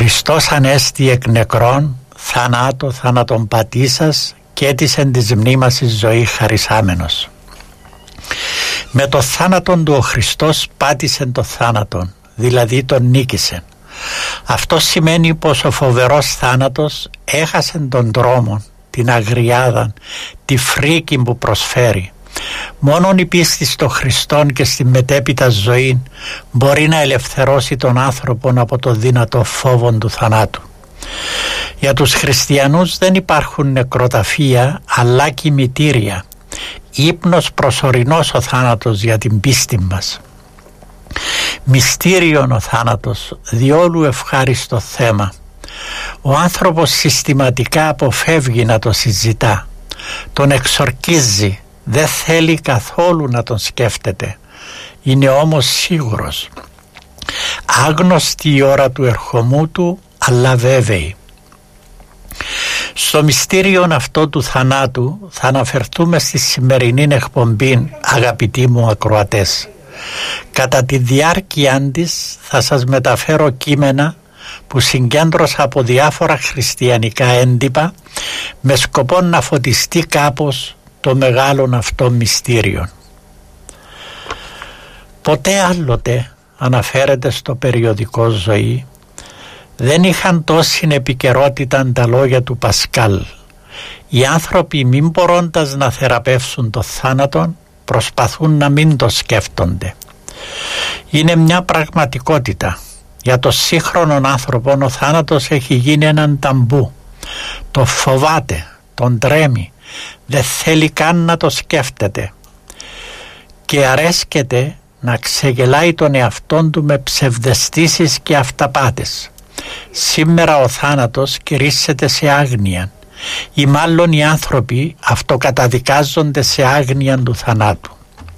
Χριστός ανέστη εκ νεκρών, θανάτω θάνατον πατήσας και έτησεν της μνήμας εις ζωή χαρισάμενος. Με το θάνατον του ο Χριστός πάτησεν το θάνατον, δηλαδή τον νίκησεν. Αυτό σημαίνει πως ο φοβερός θάνατος έχασεν τον δρόμο, την αγριάδα, τη φρίκη που προσφέρει. Μόνον η πίστη στο Χριστόν και στη μετέπειτα ζωή μπορεί να ελευθερώσει τον άνθρωπο από το δυνατό φόβο του θανάτου. Για τους χριστιανούς δεν υπάρχουν νεκροταφεία αλλά κημητήρια. Ύπνος προσωρινός ο θάνατος για την πίστη μας. Μυστήριον ο θάνατος, διόλου ευχάριστο θέμα. Ο άνθρωπος συστηματικά αποφεύγει να το συζητά. Τον εξορκίζει, δεν θέλει καθόλου να τον σκέφτεται. Είναι όμως σίγουρος. Άγνωστη η ώρα του ερχομού του, αλλά βέβαιη. Στο μυστήριο αυτό του θανάτου θα αναφερθούμε στη σημερινή εκπομπή, αγαπητοί μου ακροατές. Κατά τη διάρκεια της θα σας μεταφέρω κείμενα που συγκέντρωσα από διάφορα χριστιανικά έντυπα με σκοπό να φωτιστεί κάπως το μεγάλο αυτό μυστήριο. Ποτέ άλλοτε, αναφέρεται στο περιοδικό Ζωή, δεν είχαν τόση επικαιρότητα τα λόγια του Πασκάλ. Οι άνθρωποι μη μπορώντας να θεραπεύσουν το θάνατον προσπαθούν να μην το σκέφτονται. Είναι μια πραγματικότητα. Για το σύγχρονο άνθρωπο ο θάνατος έχει γίνει έναν ταμπού. Το φοβάται, τον τρέμει, δεν θέλει καν να το σκέφτεται και αρέσκεται να ξεγελάει τον εαυτόν του με ψευδαισθήσεις και αυταπάτες. Σήμερα ο θάνατος κηρύσσεται σε άγνοια ή μάλλον οι άνθρωποι αυτοκαταδικάζονται σε άγνοια του θανάτου.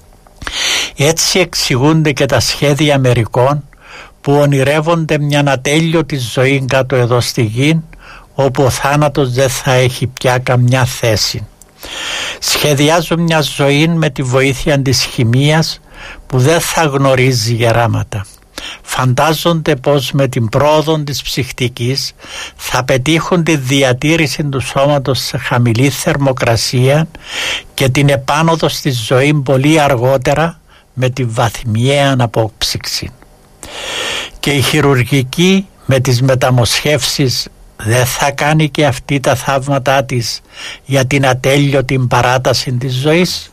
Έτσι εξηγούνται και τα σχέδια μερικών που ονειρεύονται μια ατέλειωτη ζωή κάτω εδώ στη γη, όπου ο θάνατος δεν θα έχει πια καμιά θέση. Σχεδιάζουν μια ζωή με τη βοήθεια της χημείας που δεν θα γνωρίζει γεράματα. Φαντάζονται πως με την πρόοδο της ψυχτικής θα πετύχουν τη διατήρηση του σώματος σε χαμηλή θερμοκρασία και την επάνωδο στη ζωή πολύ αργότερα με τη βαθμιαία απόψυξη. Και η χειρουργική με τις μεταμοσχεύσεις δεν θα κάνει και αυτή τα θαύματά της για την ατέλειωτη παράταση της ζωής.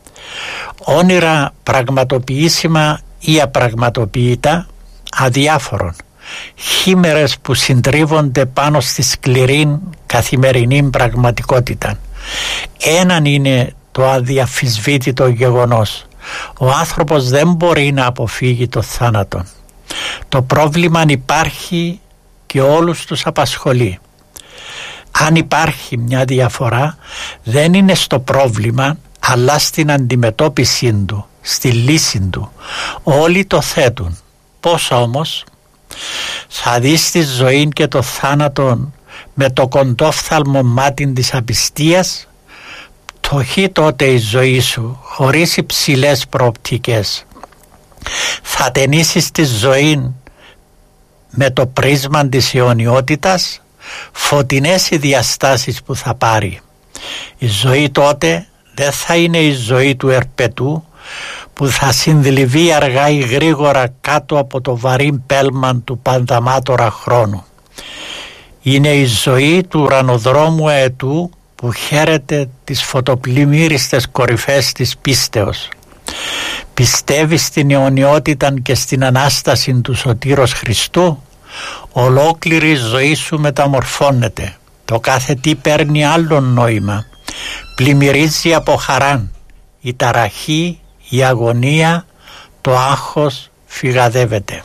Όνειρα πραγματοποιήσιμα ή απραγματοποιητά, αδιάφορον, χήμερες που συντρίβονται πάνω στη σκληρή καθημερινή πραγματικότητα. Έναν είναι το αδιαφυσβήτητο γεγονός. Ο άνθρωπος δεν μπορεί να αποφύγει το θάνατο. Το πρόβλημα υπάρχει και όλους τους απασχολεί. Αν υπάρχει μια διαφορά, δεν είναι στο πρόβλημα αλλά στην αντιμετώπιση του, στη λύση του. Όλοι το θέτουν. Πώς όμως? Θα δεις τη ζωή και το θάνατο με το κοντόφθαλμο μάτι της απιστίας? Πτωχή τότε η ζωή σου, χωρίς υψηλές προοπτικές. Θα ταινίσεις τη ζωή με το πρίσμα της αιωνιότητας, φωτεινές οι διαστάσεις που θα πάρει. Η ζωή τότε δεν θα είναι η ζωή του ερπετού που θα συνδυλιβεί αργά ή γρήγορα κάτω από το βαρύ πέλμα του πανταμάτωρα χρόνου. Είναι η ζωή του ουρανοδρόμου αετού που χαίρεται τις φωτοπλημμύριστες κορυφές της πίστεως. Πιστεύει στην αιωνιότητα και στην Ανάσταση του Σωτήρος Χριστού? Ολόκληρη η ζωή σου μεταμορφώνεται. Το κάθε τι παίρνει άλλο νόημα. Πλημμυρίζει από χαράν. Η ταραχή, η αγωνία, το άγχος φυγαδεύεται.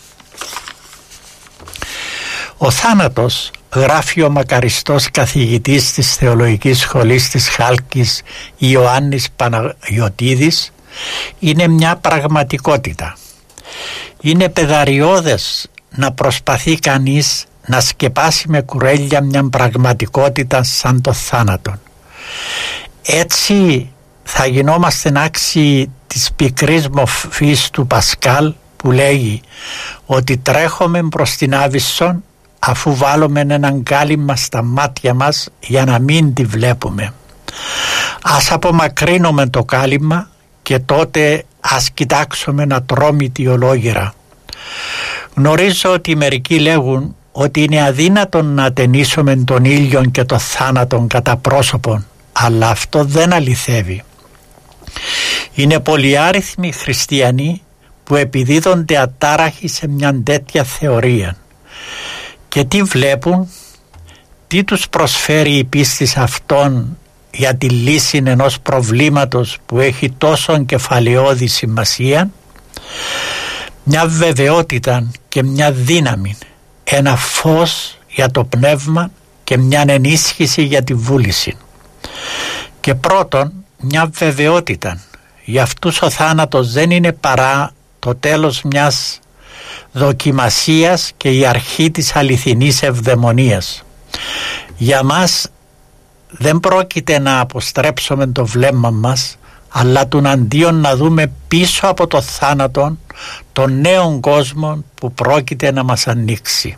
Ο θάνατος, γράφει ο μακαριστός καθηγητής της Θεολογικής Σχολής της Χάλκης Ιωάννης Παναγιωτίδης, είναι μια πραγματικότητα. Είναι παιδαριώδες να προσπαθεί κανείς να σκεπάσει με κουρέλια μια πραγματικότητα σαν το θάνατο. Έτσι θα γινόμαστε άξιοι της πικρής μορφής του Πασκάλ που λέγει ότι τρέχουμε προς την άβυσσον αφού βάλουμε έναν κάλυμμα στα μάτια μας για να μην τη βλέπουμε. Ας απομακρύνουμε το κάλυμμα και τότε ας κοιτάξουμε ατρόμητη ολόγυρα. Γνωρίζω ότι μερικοί λέγουν ότι είναι αδύνατον να ατενίσουμε τον ήλιον και το θάνατον κατά πρόσωπον, αλλά αυτό δεν αληθεύει. Είναι πολυάριθμοι χριστιανοί που επιδίδονται ατάραχοι σε μια τέτοια θεωρία. Και τι βλέπουν, τι τους προσφέρει η πίστη σε αυτόν για τη λύση ενός προβλήματος που έχει τόσο κεφαλαιώδη σημασία? Μια βεβαιότητα και μια δύναμη, ένα φως για το πνεύμα και μια ενίσχυση για τη βούληση. Και πρώτον, μια βεβαιότητα. Για αυτούς ο θάνατος δεν είναι παρά το τέλος μιας δοκιμασίας και η αρχή της αληθινής ευδαιμονίας. Για μας δεν πρόκειται να αποστρέψουμε το βλέμμα μας, αλλά τον αντίον να δούμε πίσω από το θάνατο τον νέον κόσμο που πρόκειται να μας ανοίξει.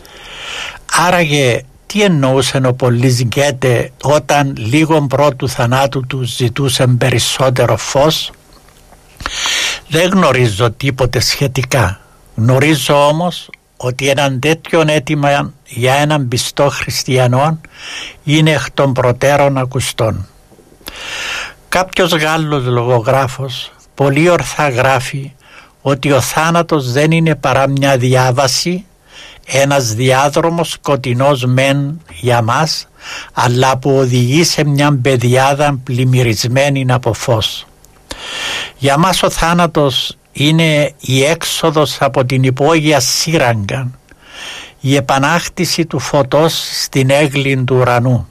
Άραγε τι εννοούσε ο πολύς Γκέτε όταν λίγον πρώτου θανάτου του ζητούσε περισσότερο φως? Δεν γνωρίζω τίποτε σχετικά. Γνωρίζω όμως ότι έναν τέτοιον αίτημα για έναν πιστό χριστιανό είναι εκ των προτέρων ακουστών. Κάποιος Γάλλος λογογράφος πολύ ορθά γράφει ότι ο θάνατος δεν είναι παρά μια διάβαση, ένας διάδρομος σκοτεινός μεν για μας, αλλά που οδηγεί σε μια πεδιάδα πλημμυρισμένη από φως. Για μας ο θάνατος είναι η έξοδος από την υπόγεια σύραγγα, η επανάκτηση του φωτός στην έγκλη του ουρανού.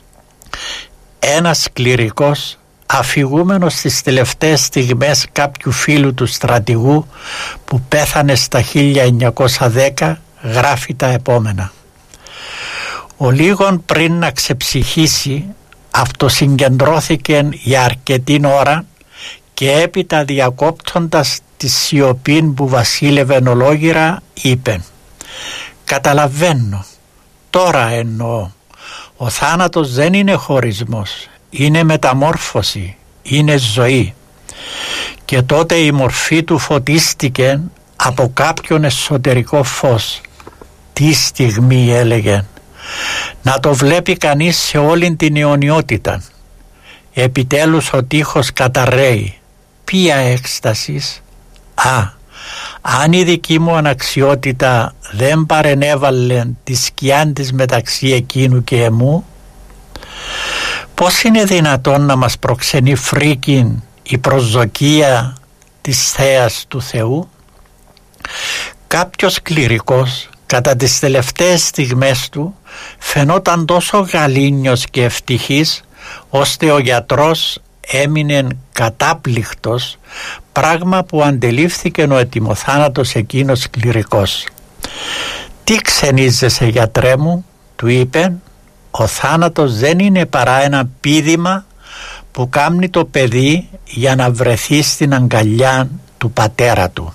Ένας κληρικός, αφηγούμενος στις τελευταίες στιγμές κάποιου φίλου του στρατηγού που πέθανε στα 1910, γράφει τα επόμενα. Ο λίγον πριν να ξεψυχήσει αυτοσυγκεντρώθηκε για αρκετή ώρα και έπειτα διακόπτοντας τη σιωπή που βασίλευε ολόγυρα είπε: «Καταλαβαίνω, τώρα εννοώ, ο θάνατος δεν είναι χωρισμός, είναι μεταμόρφωση, είναι ζωή». Και τότε η μορφή του φωτίστηκε από κάποιον εσωτερικό φως. Τι στιγμή, έλεγε, να το βλέπει κανείς σε όλη την αιωνιότητα. Επιτέλους ο τείχος καταρρέει. Ποια έκστασης! Αν η δική μου αναξιότητα δεν παρενέβαλε τη σκιά της μεταξύ εκείνου και εμού, πώς είναι δυνατόν να μας προξενεί φρίκιν η προσδοκία της θέας του Θεού? Κάποιος κληρικός κατά τις τελευταίες στιγμές του φαινόταν τόσο γαλήνιος και ευτυχής, ώστε ο γιατρός έμεινε κατάπληκτος, πράγμα που αντελήφθηκε ο ετοιμοθάνατος εκείνος κληρικός. «Τι ξενίζεσαι, γιατρέ μου?» του είπε. «Ο θάνατος δεν είναι παρά ένα πήδημα που κάμνει το παιδί για να βρεθεί στην αγκαλιά του πατέρα του».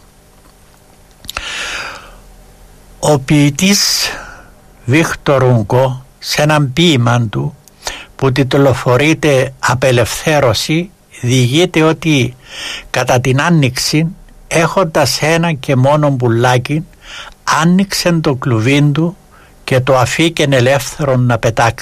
Ο ποιητής Βίκτορ Ουγκό σε έναν ποίημα του που τιτλοφορείται «Απελευθέρωση» διηγείται ότι κατά την άνοιξη, έχοντας ένα και μόνο πουλάκι, άνοιξε το κλουβί του και το αφήκεν ελεύθερο να πετάξει.